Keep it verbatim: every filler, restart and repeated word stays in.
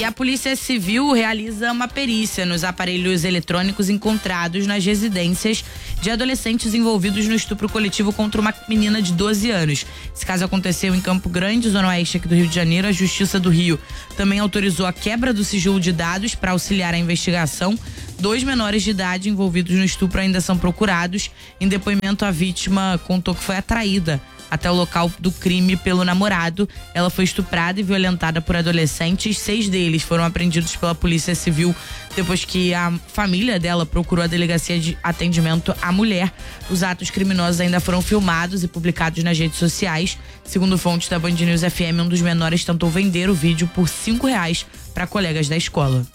E a Polícia Civil realiza uma perícia nos aparelhos eletrônicos encontrados nas residências de adolescentes envolvidos no estupro coletivo contra uma menina de doze anos. Esse caso aconteceu em Campo Grande, zona oeste aqui do Rio de Janeiro. A Justiça do Rio também autorizou a quebra do sigilo de dados para auxiliar a investigação. Dois menores de idade envolvidos no estupro ainda são procurados. Em depoimento, a vítima contou que foi atraída até o local do crime pelo namorado. Ela foi estuprada e violentada por adolescentes. Seis deles foram apreendidos pela Polícia Civil depois que a família dela procurou a Delegacia de Atendimento à Mulher. Os atos criminosos ainda foram filmados e publicados nas redes sociais. Segundo fontes da Band News F M, um dos menores tentou vender o vídeo por cinco reais para colegas da escola.